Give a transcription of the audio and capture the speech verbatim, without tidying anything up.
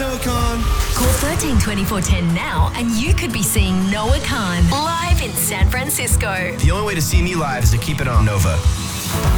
Noah Khan. Call thirteen twenty-four ten now and you could be seeing Noah Khan live in San Francisco. The only way to see me live is to keep it on Nova.